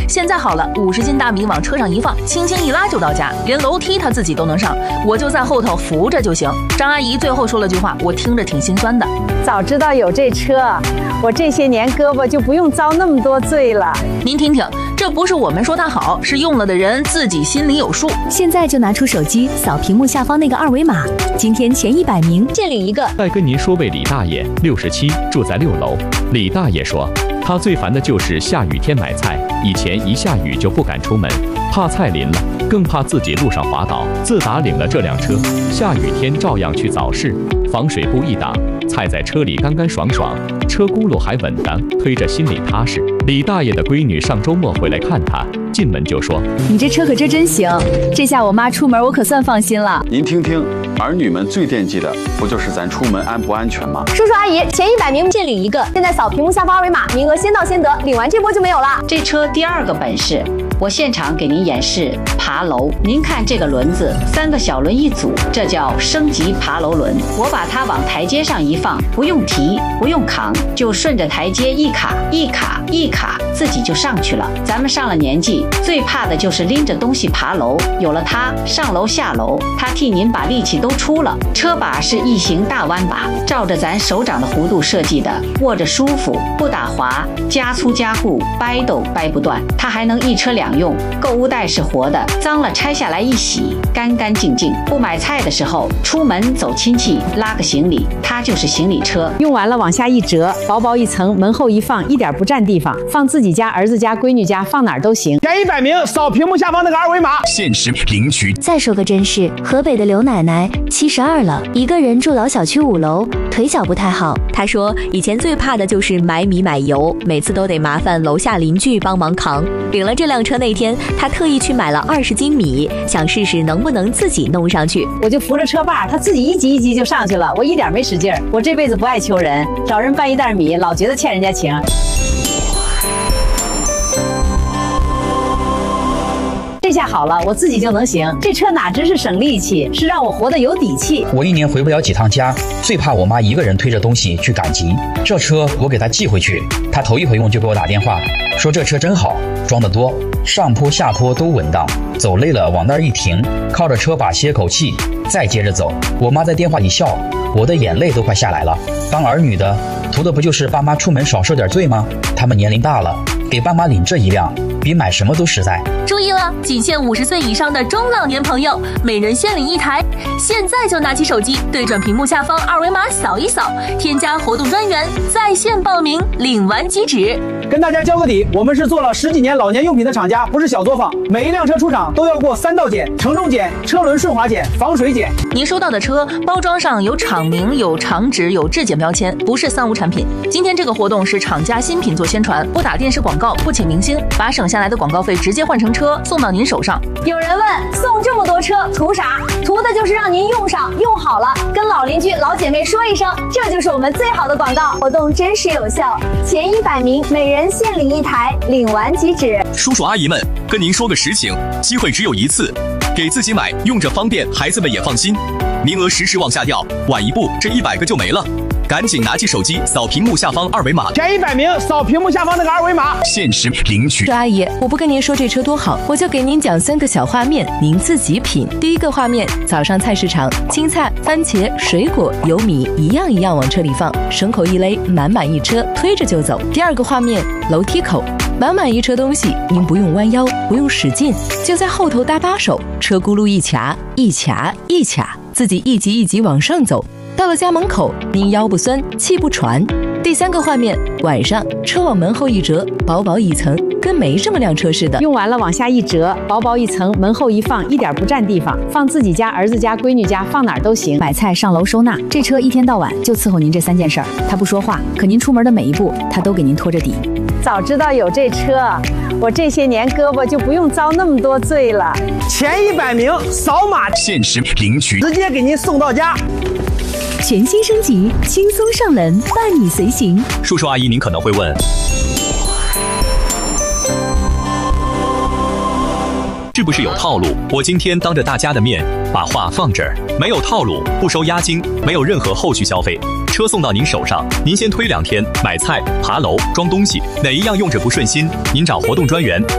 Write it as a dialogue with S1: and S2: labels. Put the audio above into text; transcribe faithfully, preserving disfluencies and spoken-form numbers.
S1: 现在好了，五十斤大米往车上一放，轻轻一拉就到家，连楼梯他自己都能上，我就在后头扶着就行。张阿姨最后说了句话，我听着挺心酸的。
S2: 早知道有这车，我这些年胳膊就不用遭那么多罪了。
S1: 您听听，这不是我们说它好，是用了的人自己心里有数。
S3: 现在就拿出手机扫屏幕下方那个二维码，今天前一百名限领一个。
S4: 再跟您说位李大爷，六十七，住在六楼。李大爷说，他最烦的就是下雨天买菜，以前一下雨就不敢出门，怕菜淋了，更怕自己路上滑倒。自打领了这辆车，下雨天照样去早市，防水布一挡，菜在车里干干爽爽，车轱辘还稳当，推着心里踏实。李大爷的闺女上周末回来看他，进门就说：“
S3: 你这车可这真行，这下我妈出门我可算放心了。”
S5: 您听听，儿女们最惦记的不就是咱出门安不安全吗？
S6: 叔叔阿姨，前一百名限领一个，现在扫屏幕下方二维码，名额先到先得，领完这波就没有了。
S7: 这车第二个本事，我现场给您演示爬楼。您看这个轮子，三个小轮一组，这叫升级爬楼轮。我把它往台阶上一放，不用提，不用扛，就顺着台阶一卡一卡一卡，自己就上去了。咱们上了年纪，最怕的就是拎着东西爬楼，有了它，上楼下楼，它替您把力气都出了。车把是异形大弯把，照着咱手掌的弧度设计的，握着舒服，不打滑，加粗加固，掰都掰不断。它还能一车两用，购物袋是活的，脏了拆下来一洗，干干净净。不买菜的时候，出门走亲戚，拉个行李，它就是行李车。
S2: 用完了往下一折，薄薄一层，门后一放，一点不占地方，放自己家、儿子家、闺女家，放哪儿都行。
S8: 前一百名扫屏幕下方那个二维码，
S9: 限时领取。
S3: 再说个真事，河北的刘奶奶七十二了，一个人住老小区五楼，腿脚不太好。她说以前最怕的就是买米买油，每次都得麻烦楼下邻居帮忙扛。领了这辆车那天，她特意去买了二十斤米，想试试能不能自己弄上去。
S2: 我就扶着车把，她自己一级一级就上去了，我一点没使劲儿。我这辈子不爱求人，找人搬一袋米，老觉得欠人家情。这下好了，我自己就能行。这车哪只是省力气，是让我活得有底气。
S10: 我一年回不了几趟家，最怕我妈一个人推着东西去赶集。这车我给她寄回去，她头一回用就给我打电话，说这车真好，装得多，上坡下坡都稳当，走累了往那儿一停，靠着车把歇口气，再接着走。我妈在电话里笑，我的眼泪都快下来了。当儿女的，图的不就是爸妈出门少受点罪吗？他们年龄大了，给爸妈领这一辆，比买什么都实在。
S1: 注意了，仅限五十岁以上的中老年朋友，每人限领一台。现在就拿起手机，对准屏幕下方二维码扫一扫，添加活动专员，在线报名，领完即止。
S8: 跟大家交个底，我们是做了十几年老年用品的厂家，不是小作坊。每一辆车出厂都要过三道检：承重检、车轮顺滑检、防水检。
S1: 您收到的车包装上有厂名、有厂址、有质检标签，不是三无产品。今天这个活动是厂家新品做宣传，不打电视广告，不请明星，把省下来的广告费直接换成车送到您手上。
S6: 有人问，送这么多车图啥？图的就是让您用上用好了，跟老邻居老姐妹说一声，这就是我们最好的广告。活动真实有效，前一百名每人限领一台，领完即止。
S9: 叔叔阿姨们，跟您说个实情，机会只有一次，给自己买，用着方便，孩子们也放心。名额时时往下掉，晚一步这一百个就没了。赶紧拿起手机扫屏幕下方二维码，
S8: 前一百名扫屏幕下方那个二维码，
S9: 限时领取。
S3: 说阿姨，我不跟您说这车多好，我就给您讲三个小画面，您自己品。第一个画面，早上菜市场，青菜、番茄、水果、油米一样一样往车里放，绳口一勒，满满一车，推着就走。第二个画面，楼梯口，满满一车东西，您不用弯腰，不用使劲，就在后头搭把手，车轱辘一卡一卡一卡，自己一级一级往上走。到了家门口，您腰不酸，气不喘。第三个画面，晚上车往门后一折，薄薄一层，跟没什么辆车似的。
S2: 用完了往下一折，薄薄一层，门后一放，一点不占地方，放自己家、儿子家、闺女家，放哪儿都行。
S3: 买菜、上楼收纳，这车一天到晚就伺候您这三件事儿。他不说话，可您出门的每一步，他都给您拖着底。
S2: 早知道有这车，我这些年胳膊就不用遭那么多罪了。
S8: 前一百名扫码，
S9: 限时领取，
S8: 直接给您送到家。
S3: 全新升级，轻松上门，伴你随行。
S9: 叔叔阿姨，您可能会问，是不是有套路？我今天当着大家的面把话放这儿，没有套路，不收押金，没有任何后续消费，车送到您手上，您先推两天，买菜、爬楼、装东西，哪一样用着不顺心，您找活动专员。